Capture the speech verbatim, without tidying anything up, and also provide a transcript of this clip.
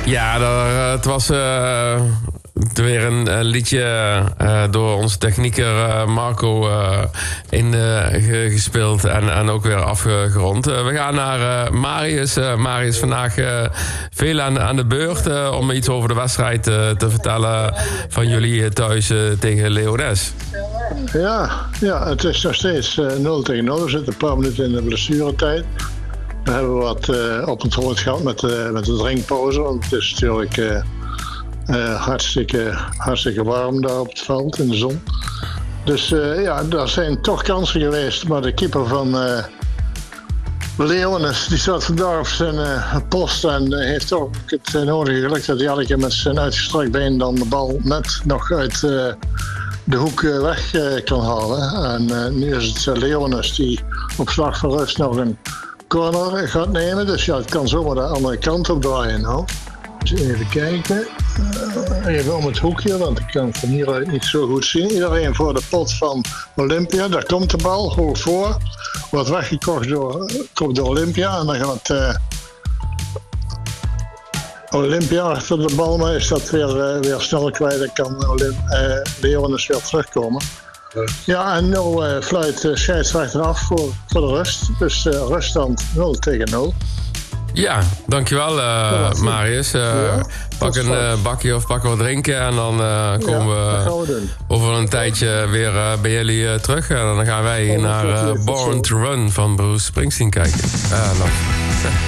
Ja, daar, het was uh, weer een, een liedje uh, door onze technieker uh, Marco uh, in, uh, ge, gespeeld en, en ook weer afgerond. Uh, we gaan naar uh, Marius. Uh, Marius, vandaag uh, veel aan, aan de beurt uh, om iets over de wedstrijd uh, te vertellen van jullie thuis uh, tegen Leones. Ja, ja, het is nog steeds uh, nul tegen nul. We zitten een paar minuten in de blessuretijd. We hebben wat uh, op het hoofd gehad met, uh, met de drinkpauze. Want het is natuurlijk uh, uh, hartstikke, hartstikke warm daar op het veld in de zon. Dus uh, ja, er zijn toch kansen geweest. Maar de keeper van uh, Leones, die staat vandaag op zijn uh, post. En uh, heeft ook het nodige geluk dat hij elke keer met zijn uitgestrekt been dan de bal net nog uit uh, de hoek uh, weg uh, kan halen. En uh, nu is het uh, Leones die op slag van rust nog een corner gaat nemen. Dus ja, het kan zomaar de andere kant op draaien nou. Dus even kijken. Uh, even om het hoekje, want ik kan het van hieruit niet zo goed zien. Iedereen voor de pot van Olympia. Daar komt de bal hoog voor. Wordt weggekocht door, komt door Olympia. En dan gaat uh, Olympia achter de bal. Maar is dat weer, uh, weer snel kwijt. Dan kan Olymp- uh, Leones weer terugkomen. Ja, en nu uh, fluit uh, scheidsrechter af voor, voor de rust. Dus uh, ruststand nul tegen nul. Ja, dankjewel uh, Marius. Uh, ja, pak een uh, bakje of pak wat drinken en dan uh, komen ja, we, we over een tijdje weer uh, bij jullie uh, terug. En dan gaan wij oh, naar uh, Born to Run van Bruce Springsteen kijken. Uh,